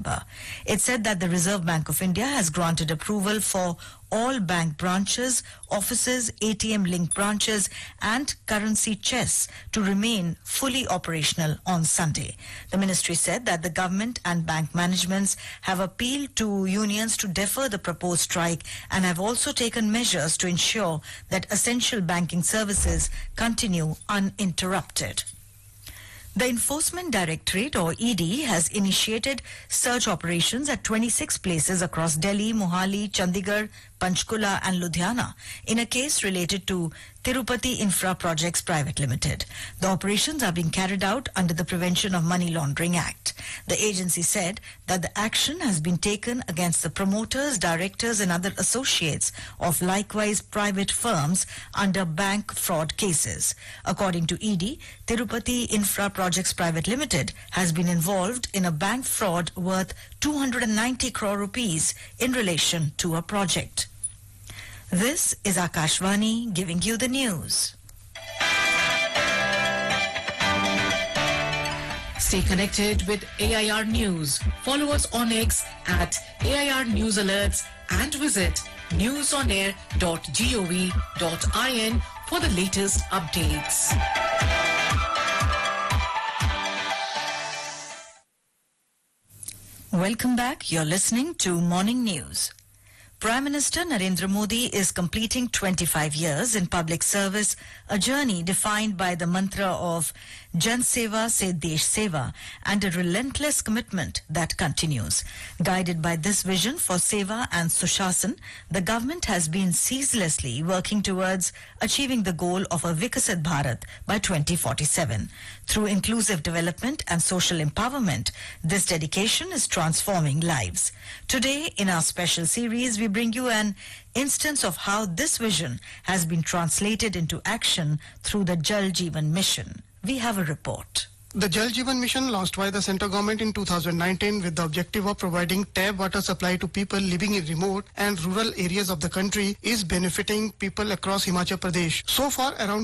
December. It said that the Reserve Bank of India has granted approval for all bank branches, offices, ATM-linked branches and currency chests to remain fully operational on Sunday. The ministry said that the government and bank managements have appealed to unions to defer the proposed strike and have also taken measures to ensure that essential banking services continue uninterrupted. The Enforcement Directorate, or ED, has initiated search operations at 26 places across Delhi, Mohali, Chandigarh, Panchkula and Ludhiana in a case related to Tirupati Infra Projects Private Limited. The operations are being carried out under the Prevention of Money Laundering Act. The agency said that the action has been taken against the promoters, directors and other associates of likewise private firms under bank fraud cases. According to ED, Tirupati Infra Projects Private Limited has been involved in a bank fraud worth 290 crore rupees in relation to a project. This is Akashvani giving you the news. Stay connected with AIR News. Follow us on X at AIR News Alerts and visit newsonair.gov.in for the latest updates. Welcome back. You're listening to Morning News. Prime Minister Narendra Modi is completing 25 years in public service, a journey defined by the mantra of Jan Seva Se Desh Seva and a relentless commitment that continues. Guided by this vision for Seva and Sushasana, the government has been ceaselessly working towards achieving the goal of a Viksit Bharat by 2047. Through inclusive development and social empowerment, this dedication is transforming lives. Today, in our special series, we bring you an instance of how this vision has been translated into action through the Jal Jeevan Mission. We have a report. The Jal Jeevan Mission, launched by the central government in 2019 with the objective of providing tap water supply to people living in remote and rural areas of the country, is benefiting people across Himachal Pradesh. So far, around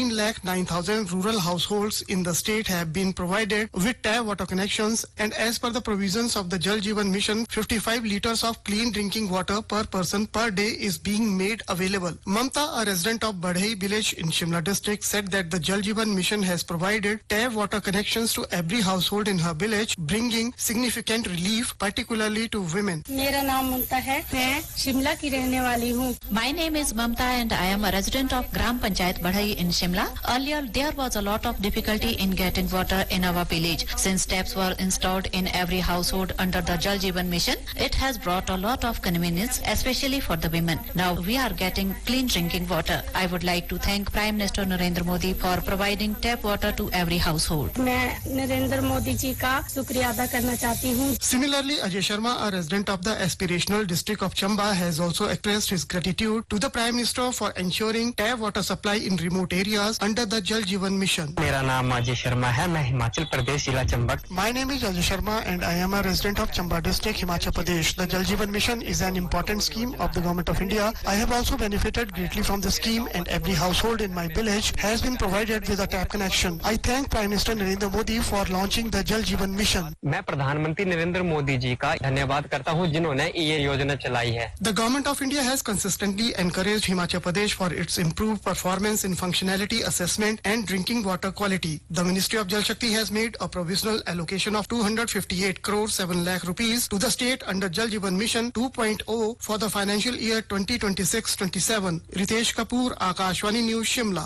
17,09,000 rural households in the state have been provided with tap water connections, and as per the provisions of the Jal Jeevan Mission, 55 liters of clean drinking water per person per day is being made available. Mamta, a resident of Badhai village in Shimla district, said that the Jal Jeevan Mission has provided tap water connections to every household in her village, bringing significant relief, particularly to women. मेरा नाम ममता है, मैं शिमला की रहने वाली हूँ. My name is Mamta and I am a resident of Gram Panchayat Badhai in Shimla. Earlier there was a lot of difficulty in getting water in our village. Since taps were installed in every household under the Jal Jeevan Mission, it has brought a lot of convenience, especially for the women. Now we are getting clean drinking water. I would like to thank Prime Minister Narendra Modi for providing tap water to every household. मैं नरेंद्र मोदी जी का शुक्रिया अदा करना चाहती हूँ. Similarly, Ajay Sharma, a resident of the aspirational district of Chamba, has also expressed his gratitude to the Prime Minister for ensuring tap water supply in remote areas under the Jal Jeevan Mission. मेरा नाम अजय शर्मा है, मैं हिमाचल प्रदेश जिला Chamba. My name is Ajay Sharma and I am a resident of Chamba district, Himachal Pradesh. The Jal Jeevan Mission is an important scheme of the Government of India. I have also benefited greatly from the scheme and every household in my village has been provided with a tap connection. I thank Prime Minister Narendra Modi for launching the Jal Jeevan Mission. मैं प्रधानमंत्री नरेंद्र मोदी जी का धन्यवाद करता हूं जिन्होंने ये योजना चलाई है. The Government of India has consistently encouraged Himachal Pradesh for its improved performance in functionality assessment and drinking water quality. The Ministry of Jal Shakti has made a provisional allocation of 258 crore 7 lakh rupees to the state under Jal Jeevan Mission 2.0 for the financial year 2026-27. Ritesh Kapoor, Akashvani News, Shimla.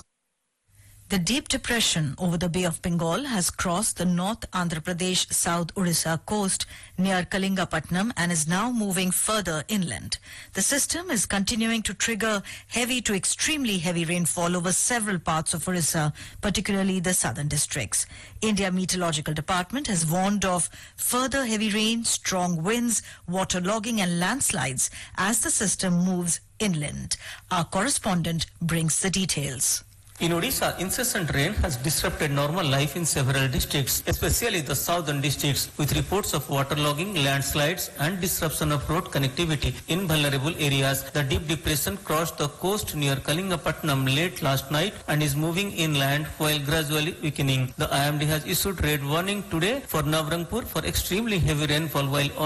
The deep depression over the Bay of Bengal has crossed the North Andhra Pradesh South Orissa coast near Kalingapatnam and is now moving further inland. The system is continuing to trigger heavy to extremely heavy rainfall over several parts of Orissa, particularly the southern districts. India Meteorological Department has warned of further heavy rain, strong winds, waterlogging and landslides as the system moves inland. Our correspondent brings the details. In Odisha, incessant rain has disrupted normal life in several districts, especially the southern districts, with reports of waterlogging, landslides and disruption of road connectivity in vulnerable areas. The deep depression crossed the coast near Kalingapatnam late last night and is moving inland while gradually weakening. The IMD has issued red warning today for Navranpur for extremely heavy rainfall, while